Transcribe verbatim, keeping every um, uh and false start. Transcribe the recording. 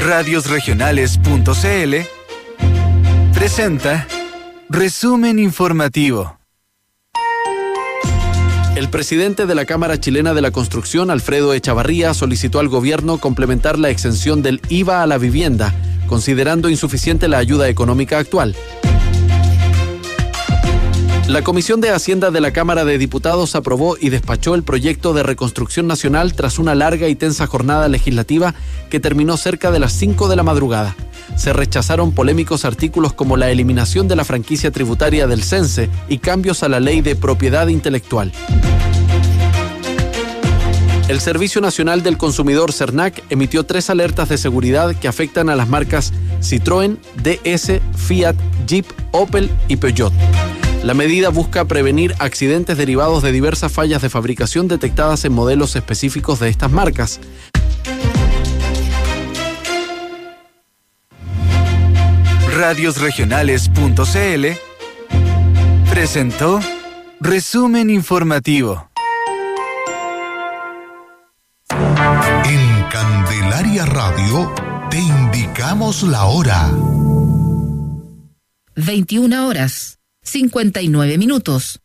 radios regionales punto c l presenta Resumen Informativo. El presidente de la Cámara Chilena de la Construcción, Alfredo Echavarría, solicitó al gobierno complementar la exención del I V A a la vivienda, considerando insuficiente la ayuda económica actual. La Comisión de Hacienda de la Cámara de Diputados aprobó y despachó el proyecto de reconstrucción nacional tras una larga y tensa jornada legislativa que terminó cerca de las cinco de la madrugada. Se rechazaron polémicos artículos como la eliminación de la franquicia tributaria del Cense y cambios a la ley de propiedad intelectual. El Servicio Nacional del Consumidor, Cernac, emitió tres alertas de seguridad que afectan a las marcas Citroën, D S, Fiat, Jeep, Opel y Peugeot. La medida busca prevenir accidentes derivados de diversas fallas de fabricación detectadas en modelos específicos de estas marcas. radios regionales punto c l presentó Resumen Informativo. En Candelaria Radio te indicamos la hora. veintiuna horas, cincuenta y nueve minutos.